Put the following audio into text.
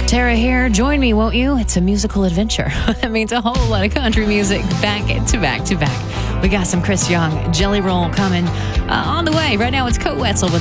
Tara here. Join me, won't you? It's a musical adventure. That means a whole lot of country music back to back to back. We got some Chris Young, Jelly Roll coming on the way. Right now it's Coat Wetzel with